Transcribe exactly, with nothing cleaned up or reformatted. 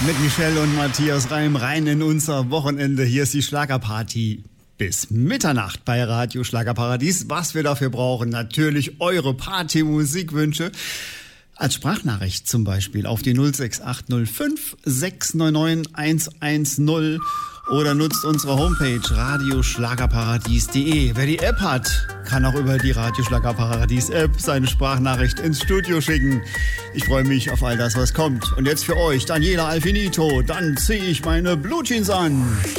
mit Michelle und Matthias Reim rein in unser Wochenende. Hier ist die Schlagerparty bis Mitternacht bei Radio Schlagerparadies. Was wir dafür brauchen, natürlich eure Party-Musikwünsche. Als Sprachnachricht zum Beispiel auf die null sechs acht null fünf sechs neun neun eins eins null oder nutzt unsere Homepage radioschlagerparadies punkt de. Wer die App hat, kann auch über die Radio Schlagerparadies App seine Sprachnachricht ins Studio schicken. Ich freue mich auf all das, was kommt. Und jetzt für euch, Daniela Alfinito, dann ziehe ich meine Blue Jeans an.